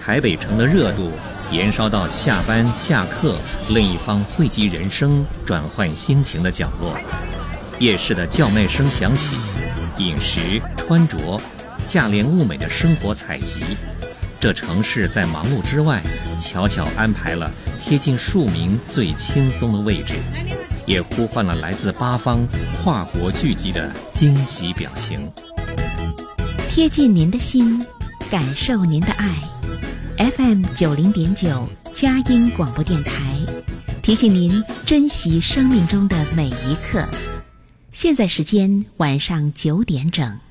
台北城的热度延烧到下班下课另一方汇集人生转换心情的角落。夜市的叫卖声响起，饮食穿着价廉物美的生活采集，这城市在忙碌之外悄悄安排了贴近庶民最轻松的位置，也呼唤了来自八方跨国聚集的惊喜表情。 贴近您的心，感受您的爱。 FM90.9 佳音广播电台提醒您珍惜生命中的每一刻。现在时间晚上9点整。